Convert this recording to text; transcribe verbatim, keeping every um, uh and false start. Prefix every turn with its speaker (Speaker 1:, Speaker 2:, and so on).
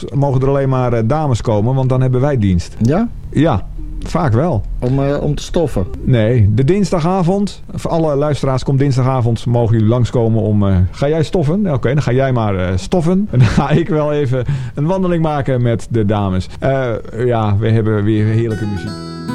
Speaker 1: mogen er alleen maar uh, dames komen, want dan hebben wij dienst.
Speaker 2: Ja?
Speaker 1: Ja, vaak wel.
Speaker 2: Om, uh, om te stoffen?
Speaker 1: Nee, de dinsdagavond. Voor alle luisteraars, komt dinsdagavond. Mogen jullie langskomen om... Uh, ga jij stoffen? Oké, okay, dan ga jij maar uh, stoffen. En dan ga ik wel even een wandeling maken met de dames. Uh, ja, we hebben weer heerlijke muziek.